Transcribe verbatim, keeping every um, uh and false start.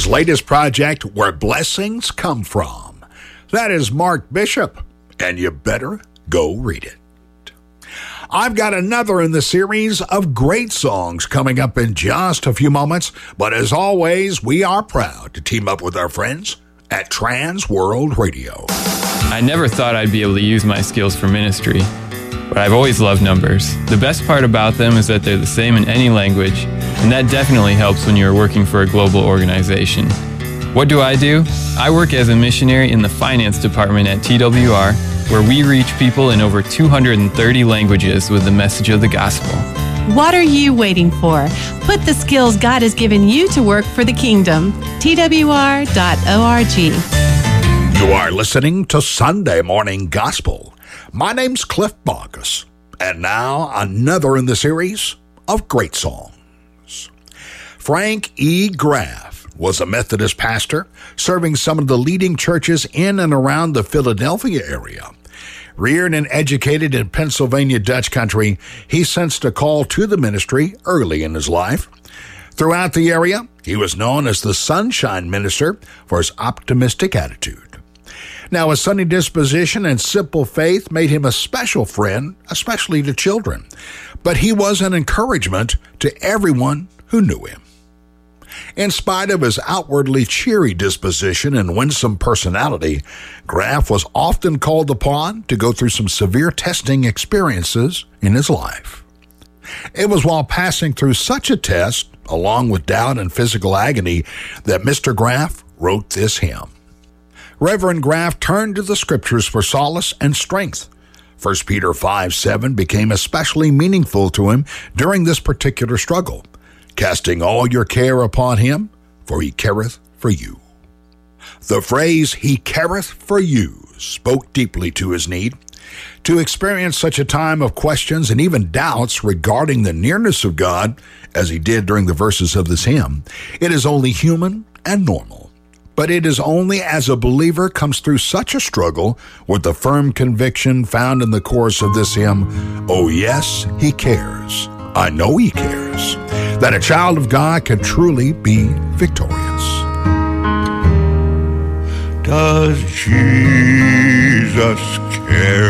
his latest project, Where Blessings Come From. That is Mark Bishop, and you better go read it. I've got another in the series of great songs coming up in just a few moments, but as always, we are proud to team up with our friends at Trans World Radio. I never thought I'd be able to use my skills for ministry, but I've always loved numbers. The best part about them is that they're the same in any language, and that definitely helps when you're working for a global organization. What do I do? I work as a missionary in the finance department at T W R, where we reach people in over two hundred thirty languages with the message of the gospel. What are you waiting for? Put the skills God has given you to work for the kingdom. T W R dot org. You are listening to Sunday Morning Gospel. My name's Cliff Baucus, and now another in the series of great songs. Frank E. Graff was a Methodist pastor serving some of the leading churches in and around the Philadelphia area. Reared and educated in Pennsylvania Dutch country, he sensed a call to the ministry early in his life. Throughout the area, he was known as the Sunshine Minister for his optimistic attitude. Now, his sunny disposition and simple faith made him a special friend, especially to children. But he was an encouragement to everyone who knew him. In spite of his outwardly cheery disposition and winsome personality, Graff was often called upon to go through some severe testing experiences in his life. It was while passing through such a test, along with doubt and physical agony, that Mister Graff wrote this hymn. Reverend Graff turned to the Scriptures for solace and strength. First Peter five seven became especially meaningful to him during this particular struggle. Casting all your care upon him, for he careth for you. The phrase, he careth for you, spoke deeply to his need. To experience such a time of questions and even doubts regarding the nearness of God, as he did during the verses of this hymn, it is only human and normal. But it is only as a believer comes through such a struggle with the firm conviction found in the chorus of this hymn, oh yes, he cares, I know he cares, that a child of God can truly be victorious. Does Jesus care